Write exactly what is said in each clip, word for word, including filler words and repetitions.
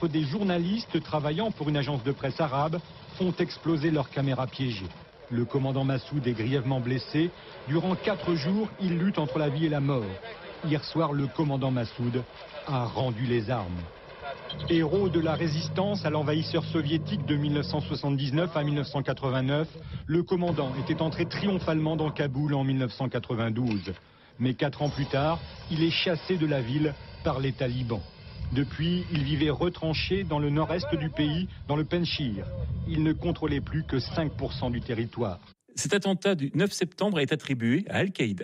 Des journalistes travaillant pour une agence de presse arabe font exploser leur caméra piégée. Le commandant Massoud est grièvement blessé. Durant quatre jours, il lutte entre la vie et la mort. Hier soir, le commandant Massoud a rendu les armes. Héros de la résistance à l'envahisseur soviétique de mille neuf cent soixante-dix-neuf à mille neuf cent quatre-vingt-neuf, le commandant était entré triomphalement dans Kaboul en mille neuf cent quatre-vingt-douze. Mais quatre ans plus tard, il est chassé de la ville par les talibans. Depuis, il vivait retranché dans le nord-est du pays, dans le Penchir. Il ne contrôlait plus que cinq pour cent du territoire. Cet attentat du neuf septembre est attribué à Al-Qaïda.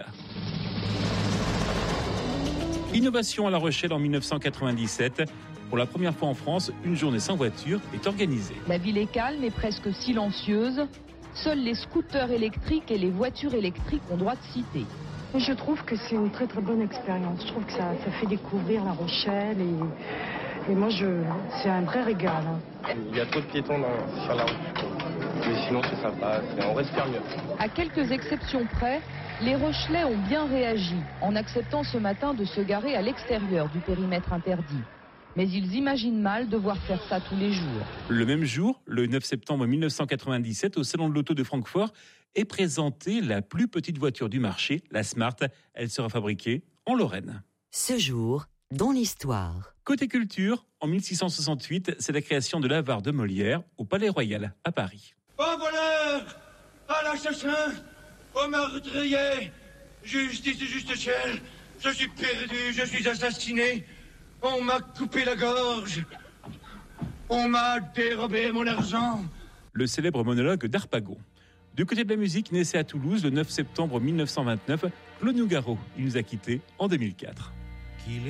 Innovation à La Rochelle en mille neuf cent quatre-vingt-dix-sept. Pour la première fois en France, une journée sans voiture est organisée. La ville est calme et presque silencieuse. Seuls les scooters électriques et les voitures électriques ont droit de citer. Je trouve que c'est une très très bonne expérience. Je trouve que ça, ça fait découvrir La Rochelle et, et moi je, c'est un vrai régal. Hein. Il y a trop de piétons dans, sur la route. Mais sinon c'est sympa, c'est, on respire mieux. À quelques exceptions près, les Rochelais ont bien réagi en acceptant ce matin de se garer à l'extérieur du périmètre interdit. Mais ils imaginent mal devoir faire ça tous les jours. Le même jour, le neuf septembre mille neuf cent quatre-vingt-dix-sept, au Salon de l'Auto de Francfort, est présentée la plus petite voiture du marché, la Smart. Elle sera fabriquée en Lorraine. Ce jour, dans l'histoire. Côté culture, en mille six cent soixante-huit, c'est la création de l'Avare de Molière au Palais Royal à Paris. Au voleur, à l'assassin, au meurtrier, justice et justicière, je suis perdu, je suis assassiné. On m'a coupé la gorge. On m'a dérobé mon argent. Le célèbre monologue d'Harpagon. Du côté de la musique, naissait à Toulouse le neuf septembre mille neuf cent vingt-neuf, Claude Nougaro. Il nous a quittés en deux mille quatre.